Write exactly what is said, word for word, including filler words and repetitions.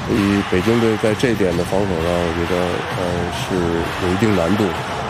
所以北京队在这一点的防守上，我觉得呃是有一定难度。